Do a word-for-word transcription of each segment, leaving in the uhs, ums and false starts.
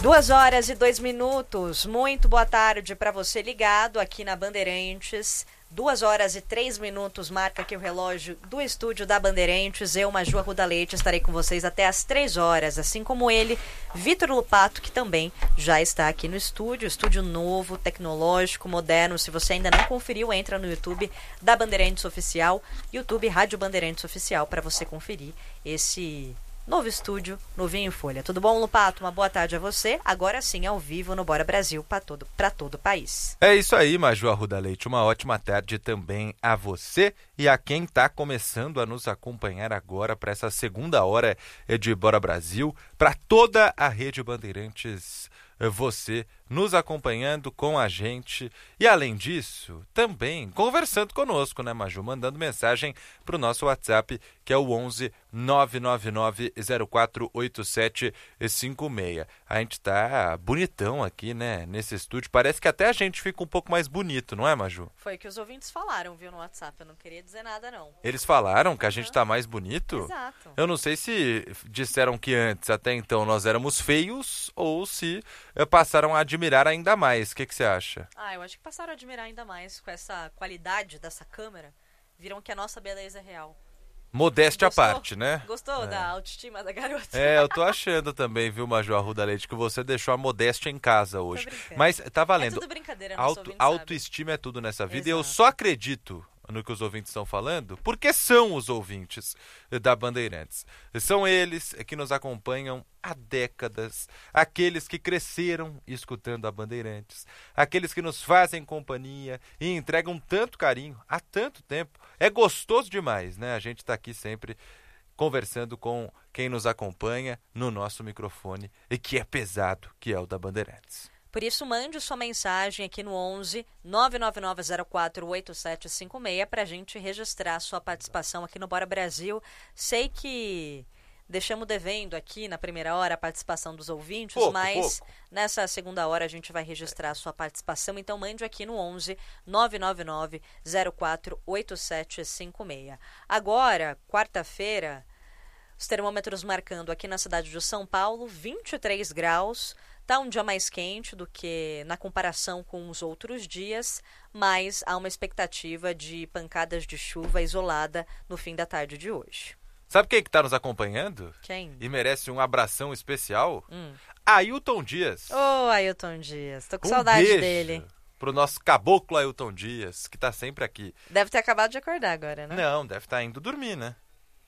Duas horas e dois minutos. Muito boa tarde para você ligado aqui na Bandeirantes. Duas horas e três minutos, marca aqui o relógio do estúdio da Bandeirantes. Eu, Maju Arruda Leite, estarei com vocês até às três horas, assim como ele, Vitor Lupato, que também já está aqui no estúdio. Estúdio novo, tecnológico, moderno. Se você ainda não conferiu, entra no YouTube da Bandeirantes Oficial, YouTube Rádio Bandeirantes Oficial, para você conferir esse novo estúdio, novinho em folha. Tudo bom, Lupato? Uma boa tarde a você. Agora sim, ao vivo no Bora Brasil para todo, para todo o país. É isso aí, Maju Arruda Leite. Uma ótima tarde também a você e a quem está começando a nos acompanhar agora para essa segunda hora de Bora Brasil, para toda a rede Bandeirantes. Você nos acompanhando com a gente e, além disso, também conversando conosco, né, Maju? Mandando mensagem para o nosso WhatsApp, que é o onze nove nove nove zero quatro oito sete cinco seis. A gente tá bonitão aqui, né, nesse estúdio. Parece que até a gente fica um pouco mais bonito, não é, Maju? Foi o que os ouvintes falaram, viu, no WhatsApp. Eu não queria dizer nada, não. Eles falaram que a gente tá mais bonito? Exato. Eu não sei se disseram que antes, até então, nós éramos feios ou se passaram a admirar ainda mais. O que, que você acha? Ah, eu acho que passaram a admirar ainda mais com essa qualidade dessa câmera. Viram que a nossa beleza é real. Modéstia à Gostou? parte, né? Gostou é. da autoestima da garota? É, eu tô achando também, viu, Maju Arruda Leite, que você deixou a modéstia em casa hoje. Mas tá valendo. É tudo brincadeira, nosso Auto, ouvinte sabe. Autoestima é tudo nessa vida. Exato. E eu só acredito no que os ouvintes estão falando, porque são os ouvintes da Bandeirantes. São eles que nos acompanham há décadas, aqueles que cresceram escutando a Bandeirantes, aqueles que nos fazem companhia e entregam tanto carinho há tanto tempo. É gostoso demais, né? A gente está aqui sempre conversando com quem nos acompanha no nosso microfone e que é pesado, que é o da Bandeirantes. Por isso, mande sua mensagem aqui no onze nove nove nove zero quatro oito sete cinco seis para a gente registrar a sua participação aqui no Bora Brasil. Sei que deixamos devendo aqui na primeira hora a participação dos ouvintes, pouco, mas pouco. Nessa segunda hora a gente vai registrar a sua participação. Então, mande aqui no onze nove nove nove zero quatro oito sete cinco seis. Agora, quarta-feira, os termômetros marcando aqui na cidade de São Paulo vinte e três graus. Está um dia mais quente do que na comparação com os outros dias, mas há uma expectativa de pancadas de chuva isolada no fim da tarde de hoje. Sabe quem que está nos acompanhando? Quem? E merece um abração especial? Hum. Ailton Dias. Ô, oh, Ailton Dias. Tô com um saudade beijo dele. Pro nosso caboclo Ailton Dias, que tá sempre aqui. Deve ter acabado de acordar agora, né? Não, deve estar indo dormir, né?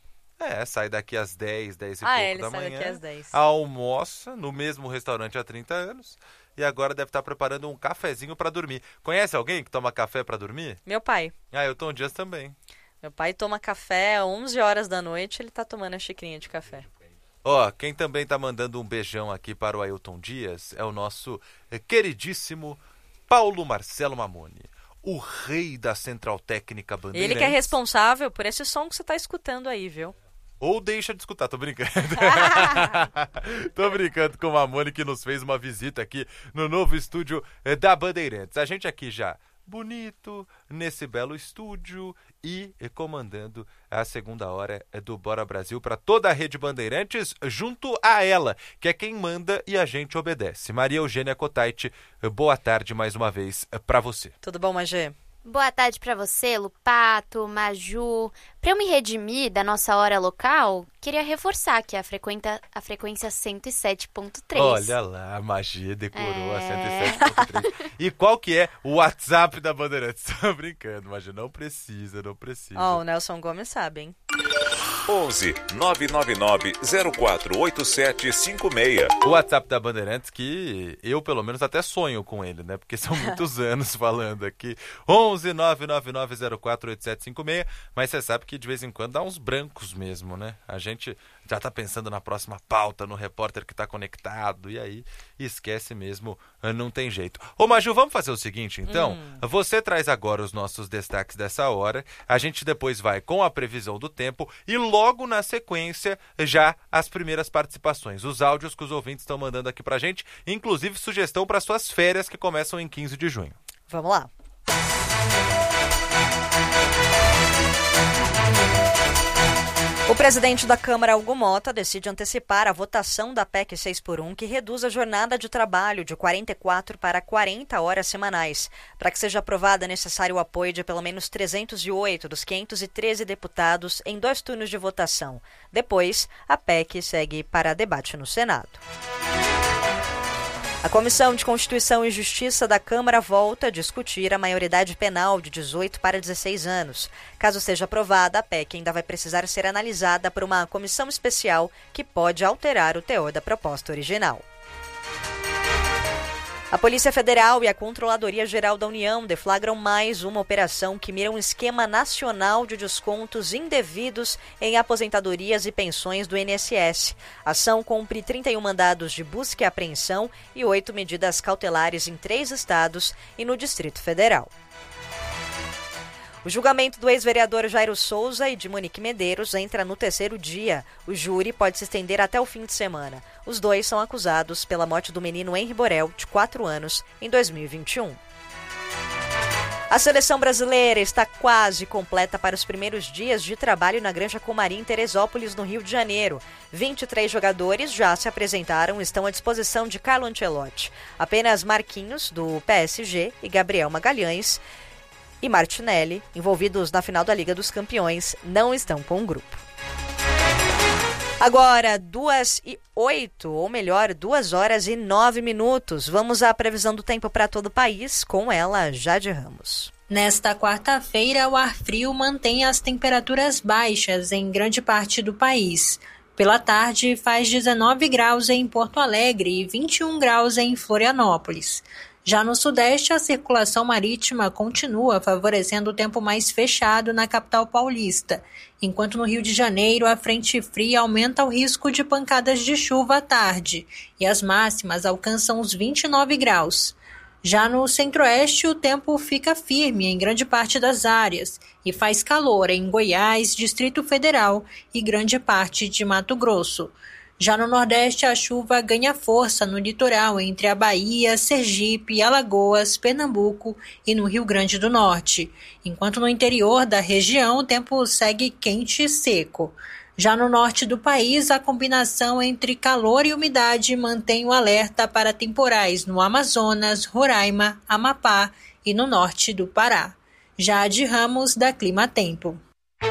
É, sai daqui às dez, dez e ah, pouco é, ele da sai manhã. daqui às dez. Almoça no mesmo restaurante há trinta anos e agora deve estar preparando um cafezinho para dormir. Conhece alguém que toma café para dormir? Meu pai. Ah, Ailton Dias também. Meu pai toma café às onze horas da noite, ele tá tomando a xicrinha de café. Ó, quem também tá mandando um beijão aqui para o Ailton Dias é o nosso queridíssimo Paulo Marcelo Mamoni, o rei da Central Técnica Bandeirantes. Ele que é responsável por esse som que você tá escutando aí, viu? Ou deixa de escutar, tô brincando. Tô brincando com o Mamoni, que nos fez uma visita aqui no novo estúdio da Bandeirantes. A gente aqui já bonito, nesse belo estúdio e comandando a segunda hora do Bora Brasil para toda a rede Bandeirantes, junto a ela, que é quem manda e a gente obedece. Maria Eugênia Cotaiti, boa tarde mais uma vez para você. Tudo bom, Magê? Boa tarde para você, Lupato, Maju. Para eu me redimir da nossa hora local, queria reforçar que a, frequenta, a frequência cento e sete ponto três. Olha lá, a magia decorou é... a cento e sete ponto três. E qual que é o WhatsApp da Bandeirantes? Tô brincando, Magia, não precisa, não precisa. Ó, oh, o Nelson Gomes sabe, hein? onze nove nove nove zero quatro oito sete cinco seis. O WhatsApp da Bandeirantes, que eu pelo menos até sonho com ele, né? Porque são muitos anos falando aqui. onze nove nove nove zero quatro oito sete cinco seis. Mas você sabe que de vez em quando dá uns brancos mesmo, né? A gente já tá pensando na próxima pauta, no repórter que tá conectado, e aí esquece mesmo, não tem jeito. Ô Maju, vamos fazer o seguinte então? Hum. Você traz agora os nossos destaques dessa hora, a gente depois vai com a previsão do tempo e logo na sequência já as primeiras participações, os áudios que os ouvintes estão mandando aqui pra gente, inclusive sugestão para suas férias que começam em quinze de junho. Vamos lá. O presidente da Câmara, Hugo Mota, decide antecipar a votação da P E C seis por um, que reduz a jornada de trabalho de quarenta e quatro para quarenta horas semanais. Para que seja aprovada, é necessário o apoio de pelo menos trezentos e oito dos quinhentos e treze deputados em dois turnos de votação. Depois, a P E C segue para debate no Senado. A Comissão de Constituição e Justiça da Câmara volta a discutir a maioridade penal de dezoito para dezesseis anos. Caso seja aprovada, a P E C ainda vai precisar ser analisada por uma comissão especial que pode alterar o teor da proposta original. A Polícia Federal e a Controladoria Geral da União deflagram mais uma operação que mira um esquema nacional de descontos indevidos em aposentadorias e pensões do I N S S. A ação cumpre trinta e um mandados de busca e apreensão e oito medidas cautelares em três estados e no Distrito Federal. O julgamento do ex-vereador Jairo Souza e de Monique Medeiros entra no terceiro dia. O júri pode se estender até o fim de semana. Os dois são acusados pela morte do menino Henri Borel, de quatro anos, em dois mil e vinte e um. A seleção brasileira está quase completa para os primeiros dias de trabalho na Granja Comari, em Teresópolis, no Rio de Janeiro. vinte e três jogadores já se apresentaram e estão à disposição de Carlo Ancelotti. Apenas Marquinhos, do P S G, e Gabriel Magalhães e Martinelli, envolvidos na final da Liga dos Campeões, não estão com o grupo. Agora, duas e oito, ou melhor, duas horas e nove minutos. Vamos à previsão do tempo para todo o país, com ela, Jade Ramos. Nesta quarta-feira, o ar frio mantém as temperaturas baixas em grande parte do país. Pela tarde, faz dezenove graus em Porto Alegre e vinte e um graus em Florianópolis. Já no Sudeste, a circulação marítima continua favorecendo o tempo mais fechado na capital paulista, enquanto no Rio de Janeiro a frente fria aumenta o risco de pancadas de chuva à tarde e as máximas alcançam os vinte e nove graus. Já no Centro-Oeste, o tempo fica firme em grande parte das áreas e faz calor em Goiás, Distrito Federal e grande parte de Mato Grosso. Já no Nordeste, a chuva ganha força no litoral entre a Bahia, Sergipe, Alagoas, Pernambuco e no Rio Grande do Norte, enquanto no interior da região o tempo segue quente e seco. Já no norte do país, a combinação entre calor e umidade mantém o alerta para temporais no Amazonas, Roraima, Amapá e no norte do Pará. Jade Ramos, da Clima Tempo.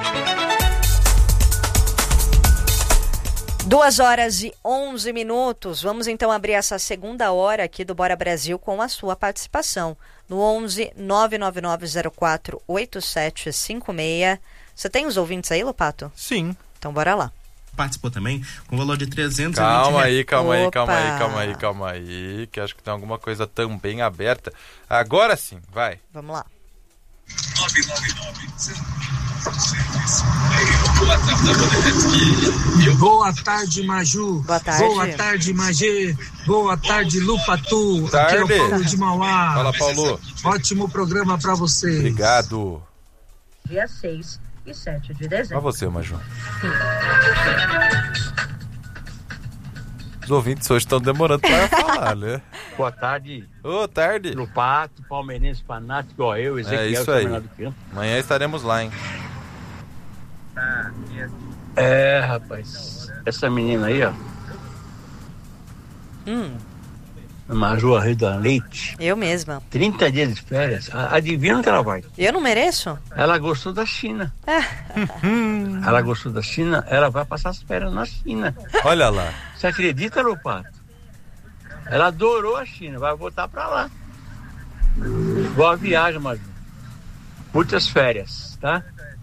Duas horas e onze minutos. Vamos então abrir essa segunda hora aqui do Bora Brasil com a sua participação. No onze nove nove nove zero quatro oito sete cinco seis. Você tem os ouvintes aí, Lopato? Sim. Então bora lá. Participou também com valor de trezentos e vinte Calma reais. aí, calma aí, Opa. calma aí, calma aí, calma aí, que acho que tem alguma coisa também aberta. Agora sim, vai. Vamos lá. nove nove nove Boa tarde, Maju. Boa tarde. Boa tarde, Magê. Boa tarde, Lupatu. Tarde. Aqui é o Paulo de Mauá. Fala, Paulo. Ótimo programa pra vocês. Obrigado. Dia seis e sete de Pra dezembro. você, Maju. Os ouvintes hoje estão demorando para falar, né? Boa tarde. Ô, tarde. Lupato, palmeirense fanático igual eu, Ezequiel. É isso aí. Amanhã estaremos lá, hein? É, rapaz. Essa menina aí, ó. Hum, Maju Arruda Leite. eu mesma. trinta dias de férias. A- Adivinha onde ela vai? Eu não mereço? Ela gostou da China. Ela gostou da China, ela vai passar as férias na China. Olha lá. Você acredita, Lupato? Ela adorou a China, vai voltar pra lá. Boa viagem, Maju. Muitas férias, tá?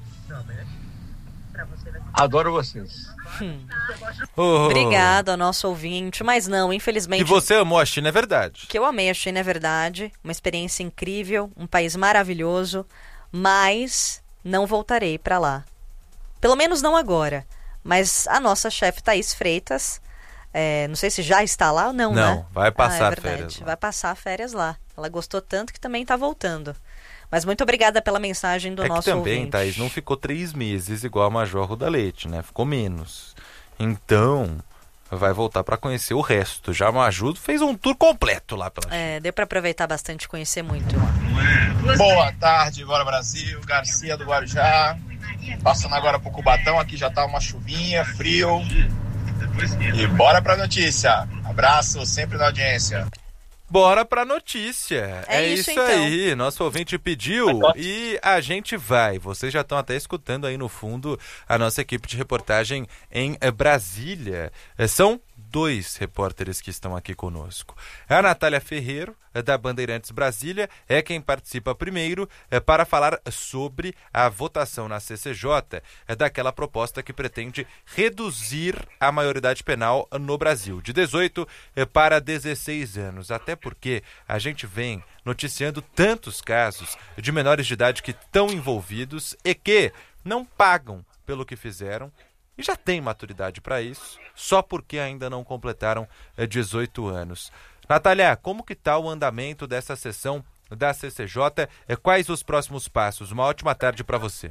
Adoro vocês. Oh, Obrigada ao nosso ouvinte, mas não, infelizmente. Que você amou a China, é verdade. Que eu amei a China, é verdade. Uma experiência incrível, um país maravilhoso, mas não voltarei para lá. Pelo menos não agora. Mas a nossa chefe Thaís Freitas, é, não sei se já está lá ou não, Não, né? vai passar ah, é verdade. férias lá. Vai passar férias lá. Ela gostou tanto que também está voltando. Mas muito obrigada pela mensagem do é que nosso também, ouvinte. Thaís, não ficou três meses igual a Major Arruda Leite, né? Ficou menos. Então, vai voltar para conhecer o resto. Já a Maju fez um tour completo lá pela China. É, deu para aproveitar bastante e conhecer muito. Boa tarde, Bora Brasil, Garcia do Guarujá. Passando agora pro Cubatão, aqui já tá uma chuvinha, frio. E bora pra notícia. Abraço, sempre na audiência. Bora pra notícia. É É, isso, isso, então. aí. Nosso ouvinte pediu e a gente vai. Vocês já estão até escutando aí no fundo a nossa equipe de reportagem em eh, Brasília. Eh, São dois repórteres que estão aqui conosco. A Natália Ferreiro, eh, da Bandeirantes Brasília, é quem participa primeiro eh, para falar sobre a votação na C C J eh, daquela proposta que pretende reduzir a maioridade penal no Brasil, de dezoito eh, para dezesseis anos. Até porque a gente vem noticiando tantos casos de menores de idade que estão envolvidos e que não pagam pelo que fizeram e já têm maturidade para isso, só porque ainda não completaram eh, dezoito anos. Natália, como que está o andamento dessa sessão da C C J? Eh, Quais os próximos passos? Uma ótima tarde para você.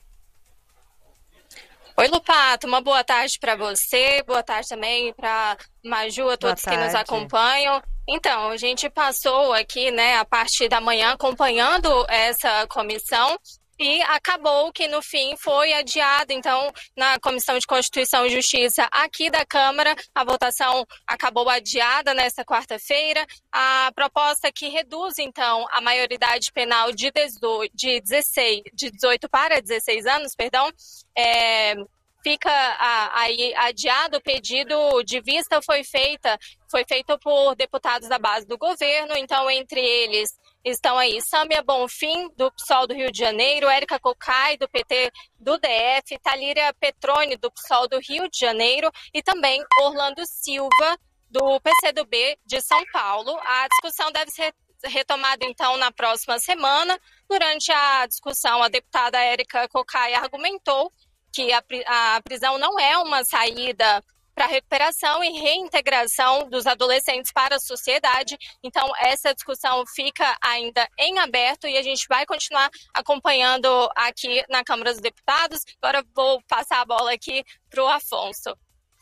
Oi, Lupato, uma boa tarde para você, boa tarde também para Maju, a todos que nos acompanham. Então, a gente passou aqui, né, a partir da manhã acompanhando essa comissão e acabou que no fim foi adiado. Então, na Comissão de Constituição e Justiça aqui da Câmara, a votação acabou adiada nesta quarta-feira. A proposta que reduz, então, a maioridade penal de, dezoito, de, dezesseis, de dezoito para dezesseis anos, perdão, é... Fica aí adiado. O pedido de vista foi, feita, foi feito por deputados da base do governo, então entre eles estão aí Sâmia Bonfim, do P SOL do Rio de Janeiro, Érica Cocai, do P T do D F, Talíria Petroni, do P SOL do Rio de Janeiro e também Orlando Silva, do P C do B de São Paulo. A discussão deve ser retomada então na próxima semana. Durante a discussão, a deputada Érica Cocai argumentou que a, a prisão não é uma saída para a recuperação e reintegração dos adolescentes para a sociedade. Então, essa discussão fica ainda em aberto e a gente vai continuar acompanhando aqui na Câmara dos Deputados. Agora vou passar a bola aqui para o Afonso.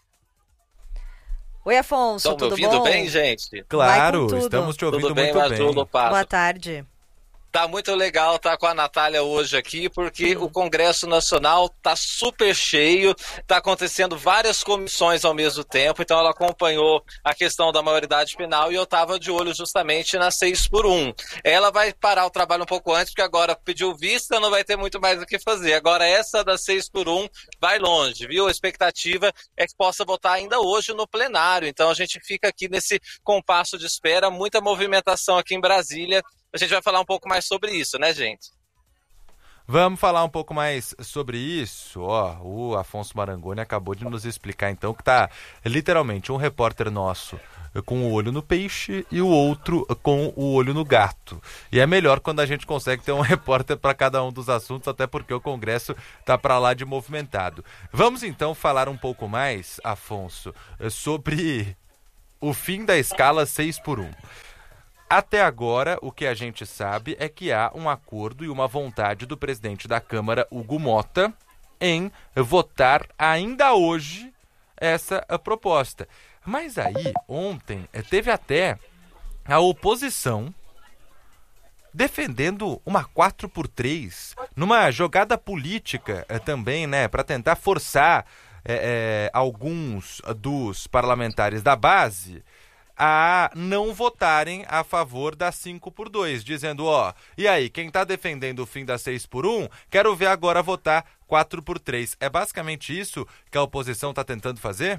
Oi, Afonso, Estão tudo me ouvindo bom? bem, gente? Claro, estamos te ouvindo tudo bem, muito bem. Tudo, Boa tarde. Tá muito legal estar com a Natália hoje aqui, porque o Congresso Nacional tá super cheio, tá acontecendo várias comissões ao mesmo tempo, então ela acompanhou a questão da maioridade penal e eu tava de olho justamente na seis por um. Ela vai parar o trabalho um pouco antes, porque agora pediu vista, não vai ter muito mais o que fazer. Agora essa da seis por um vai longe, viu? A expectativa é que possa votar ainda hoje no plenário, então a gente fica aqui nesse compasso de espera, muita movimentação aqui em Brasília. A gente vai falar um pouco mais sobre isso, né, gente? Vamos falar um pouco mais sobre isso. Ó, o Afonso Marangoni acabou de nos explicar, então, que tá literalmente um repórter nosso com o olho no peixe e o outro com o olho no gato. E é melhor quando a gente consegue ter um repórter para cada um dos assuntos, até porque o Congresso tá para lá de movimentado. Vamos, então, falar um pouco mais, Afonso, sobre o fim da escala seis por um. Até agora, o que a gente sabe é que há um acordo e uma vontade do presidente da Câmara, Hugo Mota, em votar ainda hoje essa proposta. Mas aí, ontem, teve até a oposição defendendo uma quatro por três, numa jogada política também, né, para tentar forçar é, é, alguns dos parlamentares da base a não votarem a favor da cinco por dois, dizendo, ó, e aí, quem tá defendendo o fim da seis por um, quero ver agora votar quatro por três. É basicamente isso que a oposição tá tentando fazer?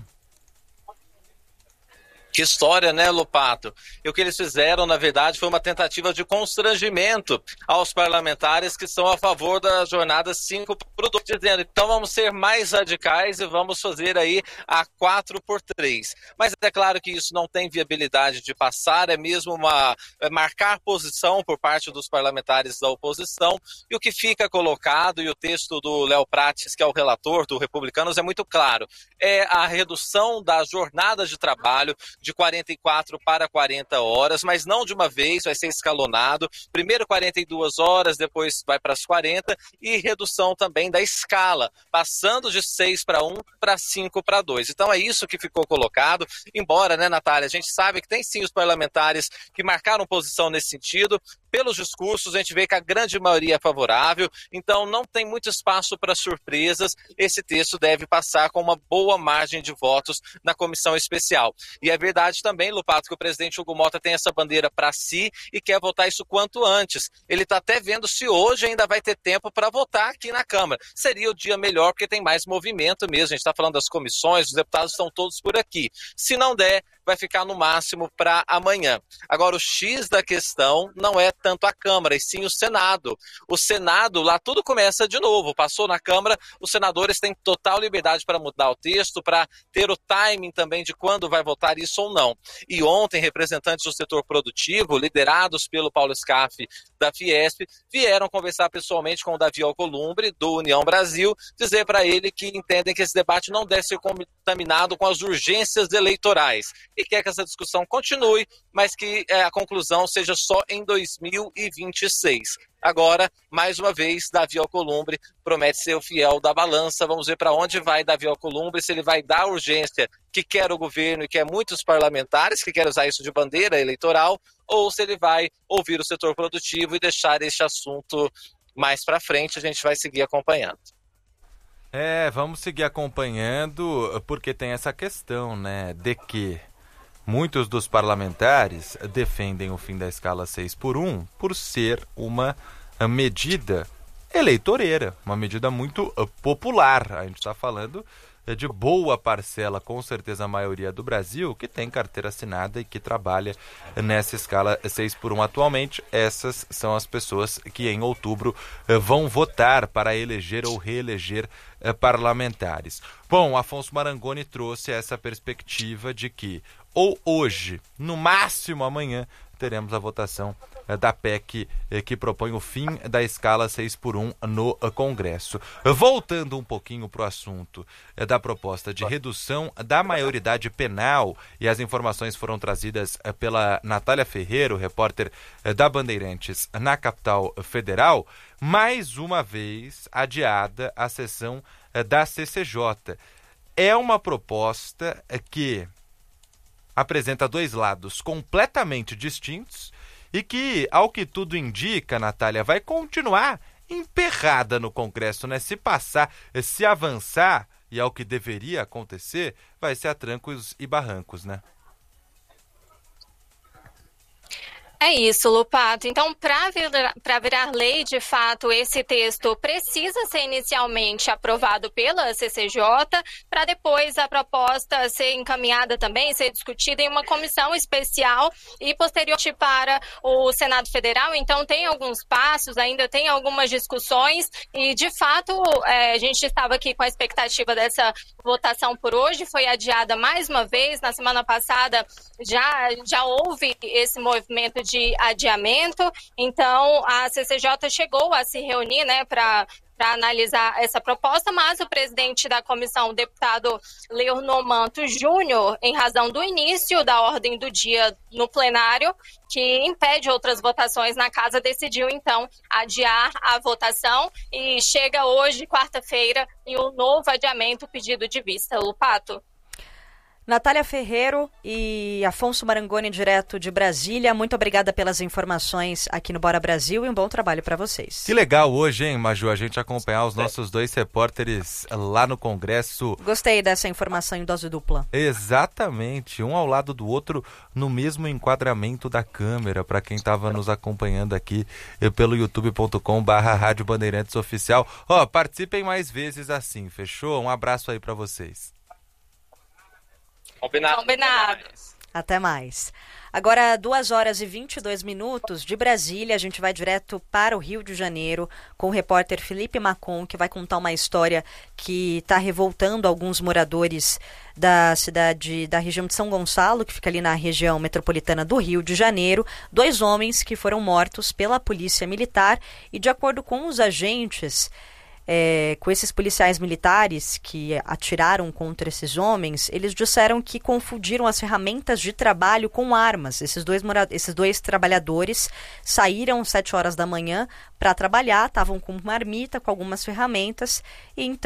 Que história, né, Lupato? E o que eles fizeram, na verdade, foi uma tentativa de constrangimento aos parlamentares que são a favor da jornada cinco por dois, dizendo, então vamos ser mais radicais e vamos fazer aí a quatro por três. Mas é claro que isso não tem viabilidade de passar, é mesmo uma é marcar posição por parte dos parlamentares da oposição, e o que fica colocado, e o texto do Léo Prates, que é o relator do Republicanos, é muito claro, é a redução da jornada de trabalho de quarenta e quatro para quarenta horas, mas não de uma vez, vai ser escalonado. Primeiro quarenta e duas horas, depois vai para as quarenta, e redução também da escala, passando de seis para um para cinco para dois. Então é isso que ficou colocado, embora, né, Natália, a gente sabe que tem sim os parlamentares que marcaram posição nesse sentido. pelos discursos, a gente vê que a grande maioria é favorável, então não tem muito espaço para surpresas. Esse texto deve passar com uma boa margem de votos na comissão especial. E é verdade também, Lupato, que o presidente Hugo Mota tem essa bandeira para si e quer votar isso quanto antes. Ele está até vendo se hoje ainda vai ter tempo para votar aqui na Câmara. Seria o dia melhor, porque tem mais movimento mesmo. A gente está falando das comissões, os deputados estão todos por aqui. Se não der, vai ficar no máximo para amanhã. Agora, o X da questão não é tanto a Câmara, e sim o Senado. O Senado, lá tudo começa de novo. Passou na Câmara, os senadores têm total liberdade para mudar o texto, para ter o timing também de quando vai votar isso ou não. E ontem, representantes do setor produtivo, liderados pelo Paulo Scaff da Fiesp, vieram conversar pessoalmente com o Davi Alcolumbre, do União Brasil, dizer para ele que entendem que esse debate não deve ser contaminado com as urgências eleitorais. E quer que essa discussão continue, mas que é, a conclusão seja só em dois mil e vinte e seis. Agora, mais uma vez, Davi Alcolumbre promete ser o fiel da balança. Vamos ver para onde vai Davi Alcolumbre, se ele vai dar a urgência que quer o governo e quer muitos parlamentares que querem usar isso de bandeira eleitoral, ou se ele vai ouvir o setor produtivo e deixar este assunto mais para frente. A gente vai seguir acompanhando. É, vamos seguir acompanhando, porque tem essa questão, né, de que muitos dos parlamentares defendem o fim da escala seis por um por ser uma medida eleitoreira, uma medida muito popular. A gente está falando de boa parcela, com certeza a maioria do Brasil, que tem carteira assinada e que trabalha nessa escala seis por um atualmente. Essas são as pessoas que em outubro vão votar para eleger ou reeleger parlamentares. Bom, Afonso Marangoni trouxe essa perspectiva de que ou hoje, no máximo amanhã, teremos a votação da P E C que propõe o fim da escala seis por um no Congresso. Voltando um pouquinho para o assunto da proposta de redução da maioridade penal, e as informações foram trazidas pela Natália Ferreira, repórter da Bandeirantes na capital federal, mais uma vez adiada a sessão da C C J. É uma proposta que apresenta dois lados completamente distintos e que, ao que tudo indica, Natália, vai continuar emperrada no Congresso, né? Se passar, se avançar, e ao que deveria acontecer, vai ser a trancos e barrancos, né? É isso, Lupato. Então, para virar, para virar lei, de fato, esse texto precisa ser inicialmente aprovado pela C C J, para depois a proposta ser encaminhada também, ser discutida em uma comissão especial e posteriormente para o Senado Federal. Então, tem alguns passos, ainda tem algumas discussões e, de fato, é, a gente estava aqui com a expectativa dessa votação por hoje, foi adiada mais uma vez. Na semana passada já, já houve esse movimento de adiamento, então a C C J chegou a se reunir, né, para para analisar essa proposta, mas o presidente da comissão, o deputado Leonor Manto Júnior, em razão do início da ordem do dia no plenário, que impede outras votações na casa, decidiu então adiar a votação e chega hoje, quarta-feira, em um novo adiamento pedido de vista. Lupato. Natália Ferreiro e Afonso Marangoni, direto de Brasília, muito obrigada pelas informações aqui no Bora Brasil e um bom trabalho para vocês. Que legal hoje, hein, Maju, a gente acompanhar os nossos dois repórteres lá no Congresso. Gostei dessa informação em dose dupla. Exatamente, um ao lado do outro no mesmo enquadramento da câmera, para quem estava nos acompanhando aqui pelo youtube ponto com barra Rádio Bandeirantes Oficial. Ó, participem mais vezes assim, fechou? Um abraço aí para vocês. Combinado. Combinado. Até mais. Agora, duas horas e vinte e dois minutos de Brasília, a gente vai direto para o Rio de Janeiro com o repórter Felipe Macon, que vai contar uma história que está revoltando alguns moradores da cidade, da região de São Gonçalo, que fica ali na região metropolitana do Rio de Janeiro. Dois homens que foram mortos pela polícia militar e, de acordo com os agentes, É, com esses policiais militares que atiraram contra esses homens, eles disseram que confundiram as ferramentas de trabalho com armas. Esses dois, mora- esses dois trabalhadores saíram às sete horas da manhã para trabalhar, estavam com marmita, com algumas ferramentas, e então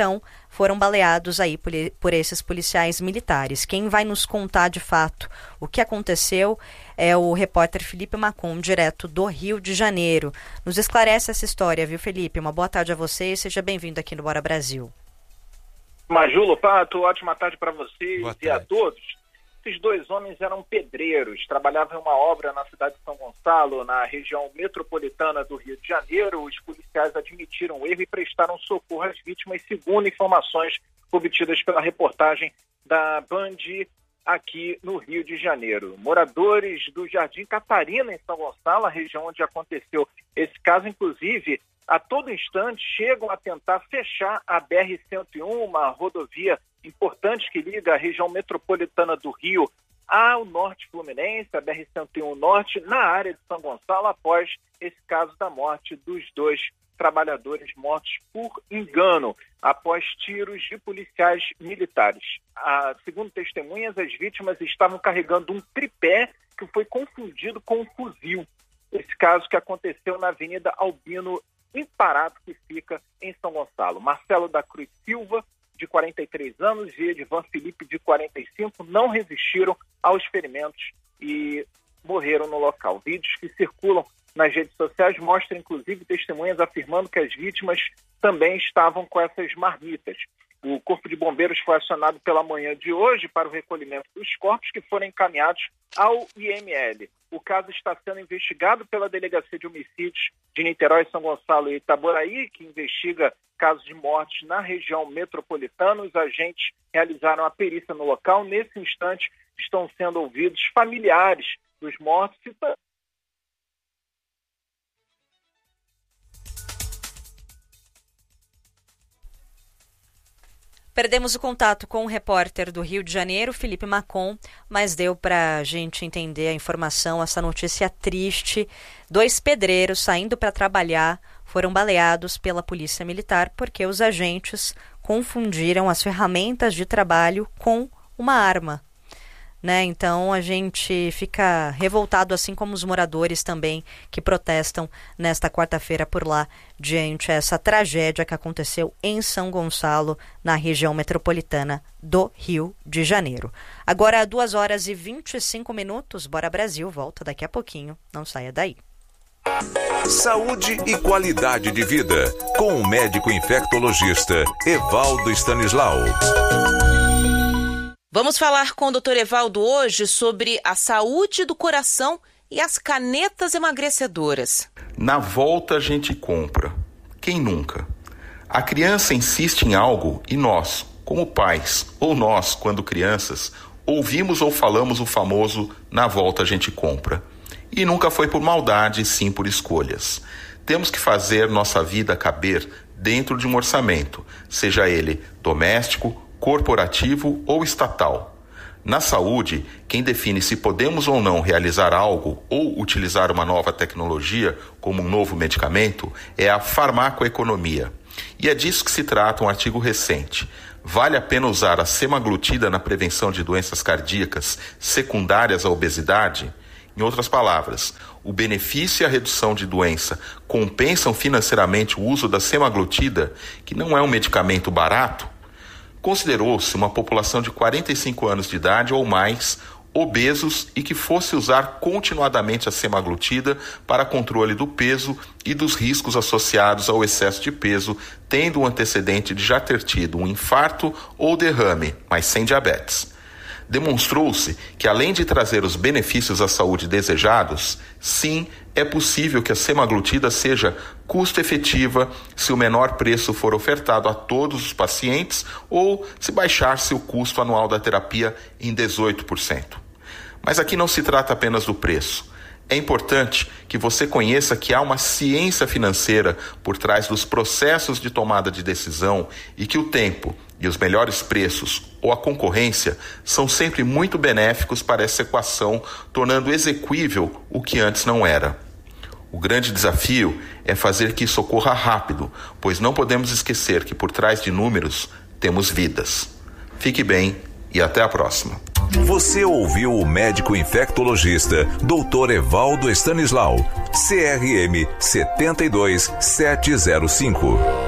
foram baleados aí por, por esses policiais militares. Quem vai nos contar de fato o que aconteceu é o repórter Felipe Macon, direto do Rio de Janeiro. Nos esclarece essa história, viu, Felipe? Uma boa tarde a você e seja bem-vindo aqui no Bora Brasil. Maju, Lopato, ótima tarde para vocês e a todos. Esses dois homens eram pedreiros, trabalhavam em uma obra na cidade de São Gonçalo, na região metropolitana do Rio de Janeiro. Os policiais admitiram o erro e prestaram socorro às vítimas, segundo informações obtidas pela reportagem da Band aqui no Rio de Janeiro. Moradores do Jardim Catarina, em São Gonçalo, a região onde aconteceu esse caso, inclusive, a todo instante chegam a tentar fechar a B R cento e um, uma rodovia importante que liga a região metropolitana do Rio ao norte fluminense, a B R cento e um Norte, na área de São Gonçalo, após esse caso da morte dos dois trabalhadores mortos por engano, após tiros de policiais militares. Ah, segundo testemunhas, as vítimas estavam carregando um tripé que foi confundido com um fuzil. Esse caso que aconteceu na Avenida Albino Imparato, que fica em São Gonçalo. Marcelo da Cruz Silva, de quarenta e três anos, e Edvan Felipe, de quarenta e cinco, não resistiram aos ferimentos e morreram no local. Vídeos que circulam nas redes sociais mostram, inclusive, testemunhas afirmando que as vítimas também estavam com essas marmitas. O Corpo de Bombeiros foi acionado pela manhã de hoje para o recolhimento dos corpos que foram encaminhados ao I M L. O caso está sendo investigado pela Delegacia de Homicídios de Niterói, São Gonçalo e Itaboraí, que investiga casos de mortes na região metropolitana. Os agentes realizaram a perícia no local. Nesse instante, estão sendo ouvidos familiares dos mortos e Perdemos o contato com o repórter do Rio de Janeiro, Felipe Macon, mas deu para a gente entender a informação, essa notícia triste. Dois pedreiros saindo para trabalhar foram baleados pela polícia militar porque os agentes confundiram as ferramentas de trabalho com uma arma. Né? Então a gente fica revoltado, assim como os moradores também que protestam nesta quarta-feira por lá, diante essa tragédia que aconteceu em São Gonçalo, na região metropolitana do Rio de Janeiro. Agora, duas horas e vinte e cinco minutos, Bora Brasil, volta daqui a pouquinho, não saia daí. Saúde e qualidade de vida, com o médico infectologista Evaldo Stanislau. Vamos falar com o doutor Evaldo hoje sobre a saúde do coração e as canetas emagrecedoras. Na volta a gente compra. Quem nunca? A criança insiste em algo e nós, como pais, ou nós, quando crianças, ouvimos ou falamos o famoso na volta a gente compra. E nunca foi por maldade, sim por escolhas. Temos que fazer nossa vida caber dentro de um orçamento, seja ele doméstico, corporativo ou estatal. Na saúde, quem define se podemos ou não realizar algo ou utilizar uma nova tecnologia, como um novo medicamento, é a farmacoeconomia. E é disso que se trata um artigo recente. Vale a pena usar a semaglutida na prevenção de doenças cardíacas secundárias à obesidade? Em outras palavras, o benefício e a redução de doença compensam financeiramente o uso da semaglutida, que não é um medicamento barato? Considerou-se uma população de quarenta e cinco anos de idade ou mais, obesos e que fosse usar continuadamente a semaglutida para controle do peso e dos riscos associados ao excesso de peso, tendo um antecedente de já ter tido um infarto ou derrame, mas sem diabetes. Demonstrou-se que, além de trazer os benefícios à saúde desejados, sim, é possível que a semaglutida seja custo-efetiva se o menor preço for ofertado a todos os pacientes ou se baixar-se o custo anual da terapia em dezoito por cento. Mas aqui não se trata apenas do preço. É importante que você conheça que há uma ciência financeira por trás dos processos de tomada de decisão e que o tempo e os melhores preços ou a concorrência são sempre muito benéficos para essa equação, tornando exequível o que antes não era. O grande desafio é fazer que isso ocorra rápido, pois não podemos esquecer que por trás de números temos vidas. Fique bem e até a próxima. Você ouviu o médico infectologista doutor Evaldo Stanislau, C R M sete dois sete zero cinco.